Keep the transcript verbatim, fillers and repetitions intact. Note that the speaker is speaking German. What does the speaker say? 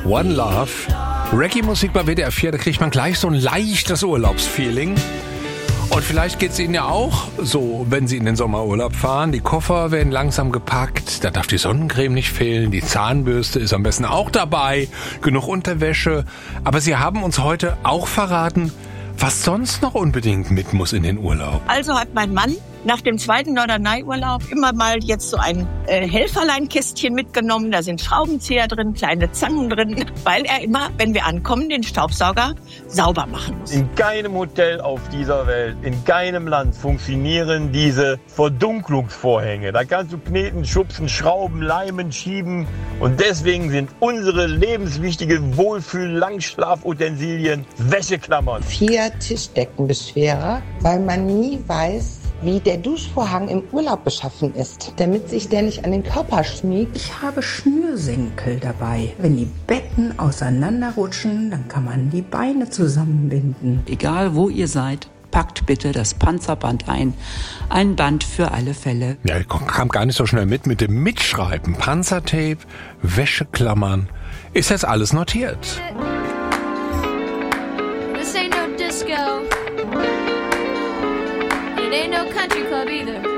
One Love. Reggae-Musik bei W D R vier, da kriegt man gleich so ein leichtes Urlaubsfeeling. Und vielleicht geht's Ihnen ja auch so, wenn Sie in den Sommerurlaub fahren. Die Koffer werden langsam gepackt, da darf die Sonnencreme nicht fehlen, die Zahnbürste ist am besten auch dabei, genug Unterwäsche. Aber Sie haben uns heute auch verraten, was sonst noch unbedingt mit muss in den Urlaub. Also hat mein Mann nach dem zweiten Norderney-Urlaub immer mal jetzt so ein äh, Helferlein-Kästchen mitgenommen. Da sind Schraubenzieher drin, kleine Zangen drin, weil er immer, wenn wir ankommen, den Staubsauger sauber machen muss. In keinem Hotel auf dieser Welt, in keinem Land funktionieren diese Verdunklungsvorhänge. Da kannst du kneten, schubsen, schrauben, leimen, schieben. Und deswegen sind unsere lebenswichtige Wohlfühl-Langschlafutensilien Wäscheklammern. Vier Tischdeckenbeschwerer, weil man nie weiß, wie der Duschvorhang im Urlaub beschaffen ist, damit sich der nicht an den Körper schmiegt. Ich habe Schnürsenkel dabei. Wenn die Betten auseinanderrutschen, dann kann man die Beine zusammenbinden. Egal wo ihr seid, packt bitte das Panzerband ein. Ein Band für alle Fälle. Ja, ich kam gar nicht so schnell mit mit dem Mitschreiben. Panzertape, Wäscheklammern. Ist jetzt alles notiert? This ain't no disco. It ain't no country club either.